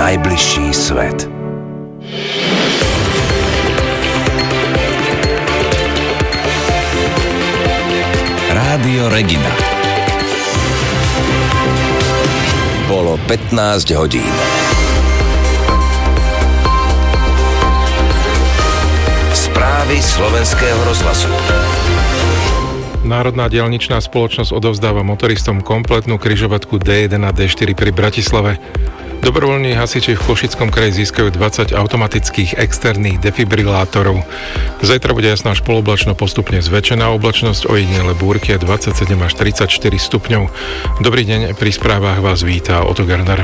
najbližší svet. Rádio Regina. Bolo 15 hodín. Správy slovenského rozhlasu. Národná diaľničná spoločnosť odovzdáva motoristom kompletnú križovatku D1 a D4 pri Bratislave. Dobrovoľní hasiči v Košickom kraji získajú 20 automatických externých defibrilátorov. Zajtra bude jasná až poloblačno, postupne zväčšená oblačnosť, ojedinele búrky a 27 až 34 stupňov. Dobrý deň, pri správach vás víta Oto Gardner.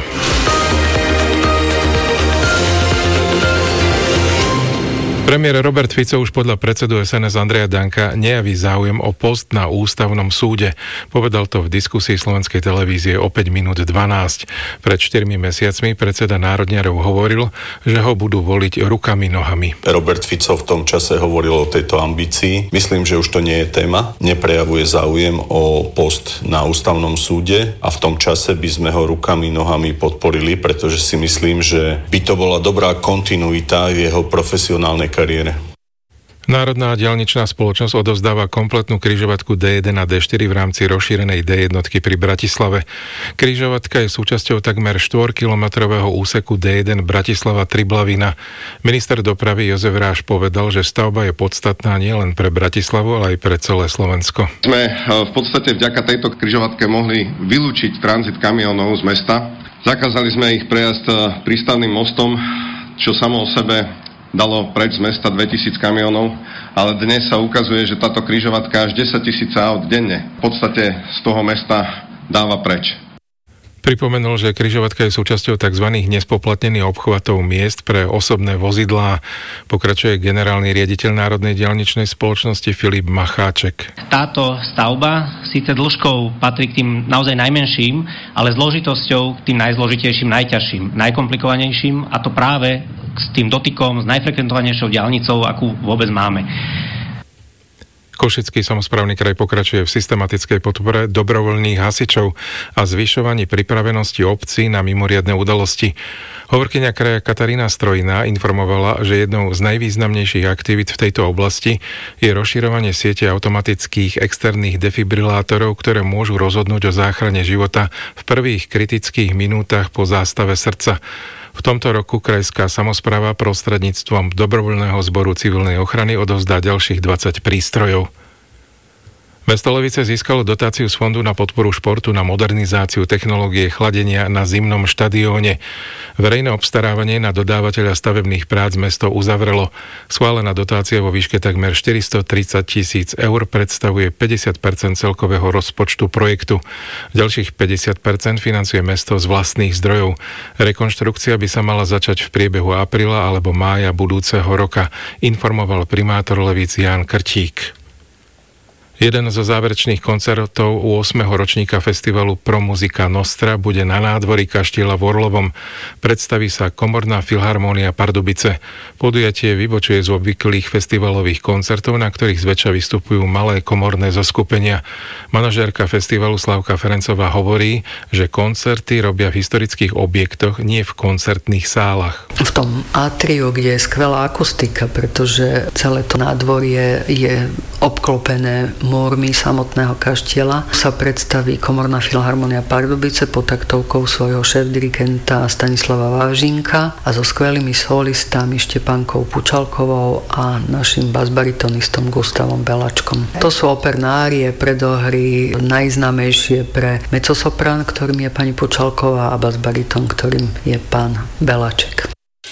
Premiér Robert Fico už podľa predsedu SNS Andreja Danka nejaví záujem o post na ústavnom súde. Povedal to v diskusii slovenskej televízie o 5 minút 12. Pred 4 mesiacmi predseda národňarov hovoril, že ho budú voliť rukami, nohami. Robert Fico v tom čase hovoril o tejto ambícii. Myslím, že už to nie je téma. Neprejavuje záujem o post na ústavnom súde a v tom čase by sme ho rukami, nohami podporili, pretože si myslím, že by to bola dobrá kontinuita v jeho profesionálnej kariére. Národná diaľničná spoločnosť odovzdáva kompletnú križovatku D1 a D4 v rámci rozšírenej D1 pri Bratislave. Križovatka je súčasťou takmer 4-kilometrového úseku D1 Bratislava-Triblavina. Minister dopravy Jozef Ráš povedal, že stavba je podstatná nielen pre Bratislavu, ale aj pre celé Slovensko. Sme v podstate vďaka tejto križovatke mohli vylúčiť tranzit kamionov z mesta. Zakázali sme ich prejazd prístavným mostom, čo samo o sebe dalo preč z mesta 2000 kamionov, ale dnes sa ukazuje, že táto križovatka až 10 000 aut denne v podstate z toho mesta dáva preč. Pripomenul, že križovatka je súčasťou tzv. Nespoplatnených obchvatov miest pre osobné vozidlá. Pokračuje generálny riaditeľ Národnej diaľničnej spoločnosti Filip Macháček. Táto stavba síce dĺžkou patrí k tým naozaj najmenším, ale zložitosťou k tým najzložitejším, najťažším, najkomplikovanejším, a to práve s tým dotykom s najfrekventovanejšou diaľnicou, akú vôbec máme. Košický samosprávny kraj pokračuje v systematickej podpore dobrovoľných hasičov a zvyšovaní pripravenosti obcí na mimoriadne udalosti. Hovorkyňa kraja Katarína Strojná informovala, že jednou z najvýznamnejších aktivít v tejto oblasti je rozširovanie siete automatických externých defibrilátorov, ktoré môžu rozhodnúť o záchrane života v prvých kritických minútach po zástave srdca. V tomto roku krajská samospráva prostredníctvom dobrovoľného zboru civilnej ochrany odovzdá ďalších 20 prístrojov. Mesto Levice získalo dotáciu z Fondu na podporu športu na modernizáciu technológie chladenia na zimnom štadióne. Verejné obstarávanie na dodávateľa stavebných prác mesto uzavrelo. Schválená dotácia vo výške takmer 430 000 eur predstavuje 50% celkového rozpočtu projektu. Ďalších 50% financuje mesto z vlastných zdrojov. Rekonštrukcia by sa mala začať v priebehu apríla alebo mája budúceho roka, informoval primátor Levíc Ján Krtík. Jeden zo záverečných koncertov 8. ročníka festivalu Pro Musica Nostra bude na nádvorí kaštieľa v Orlovom. Predstaví sa Komorná filharmónia Pardubice. Podujatie vybočuje z obvyklých festivalových koncertov, na ktorých zväčša vystupujú malé komorné zoskupenia. Manažérka festivalu Slavka Ferencová hovorí, že koncerty robia v historických objektoch, nie v koncertných sálach. V tom atriu, kde je skvelá akustika, pretože celé to nádvorie je obklopené múrmi samotného kaštieľa, sa predstaví Komorná filharmónia Pardubice pod taktovkou svojho šéf-dirigenta Stanislava Vavžinka a so skvelými solistami Štepánkou Pučalkovou a našim basbaritonistom Gustavom Belačkom. To sú operné árie, predohry, najznámejšie pre mezzosoprán, ktorým je pani Pučalková, a basbariton, ktorým je pán Belaček.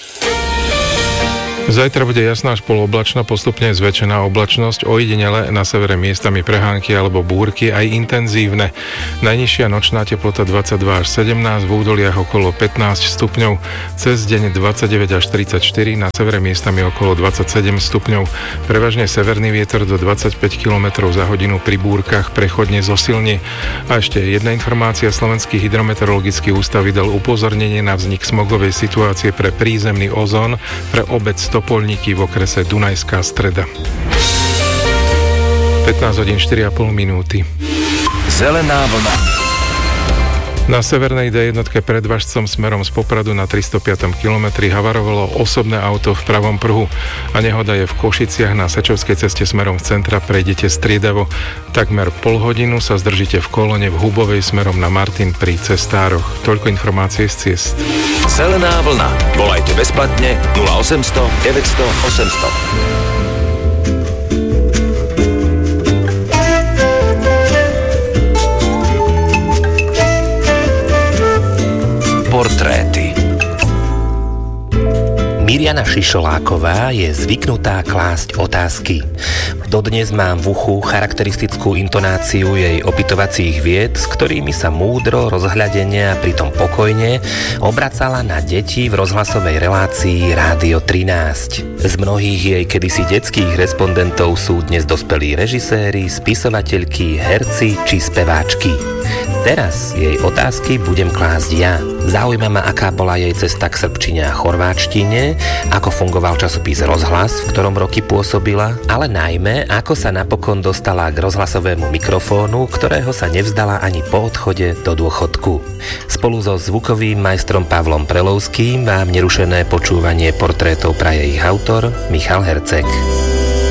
Zajtra bude jasná až poloblačná, postupne zväčšená oblačnosť, ojedinele na severe miestami prehánky alebo búrky, aj intenzívne. Najnižšia nočná teplota 22 až 17, v údoliach okolo 15 stupňov, cez deň 29 až 34, na severe miestami okolo 27 stupňov. Prevažne severný vietor do 25 km za hodinu, pri búrkach prechodne zosilnie. A ešte jedna informácia, Slovenský hydrometeorologický ústav vydal upozornenie na vznik smogovej situácie pre prízemný ozón pre obec Topolníky v okrese Dunajská Streda. 15 hodín 4,5 minúty. Zelená vlna. Na severnej D1 pred Važcom smerom z Popradu na 305. kilometri havarovalo osobné auto v pravom pruhu a nehoda je v Košiciach na Sečovskej ceste smerom z centra, prejdete striedavo. Takmer pol hodinu sa zdržíte v kolone v Hubovej smerom na Martin pri cestároch. Toľko informácie z ciest. Zelená vlna. Volajte bezplatne 0800 900 800. Portréty. Mirjana Šišoláková je zvyknutá klásť otázky. Dodnes mám v uchu charakteristickú intonáciu jej opytovacích vied, s ktorými sa múdro, rozhľadene a pritom pokojne obracala na deti v rozhlasovej relácii Rádio 13. Z mnohých jej kedysi detských respondentov sú dnes dospelí režiséri, spisovateľky, herci či speváčky. Teraz jej otázky budem klásť ja. Zaujíma ma, aká bola jej cesta k srbčine a chorváčtine, ako fungoval časopis Rozhlas, v ktorom roky pôsobila, ale najmä, ako sa napokon dostala k rozhlasovému mikrofónu, ktorého sa nevzdala ani po odchode do dôchodku. Spolu so zvukovým majstrom Pavlom Prelovským vám nerušené počúvanie portrétov praje ich autor Michal Herceg.